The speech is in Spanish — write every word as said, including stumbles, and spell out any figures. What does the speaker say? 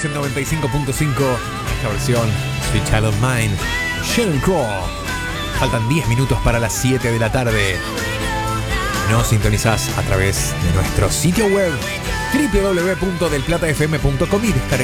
el noventa y cinco punto cinco. Esta versión, Sweet Child of Mine, Sheryl Crow. Faltan diez minutos para las siete de la tarde. Nos sintonizás a través de nuestro sitio web doble u doble u doble u punto del plata f m punto com y descargás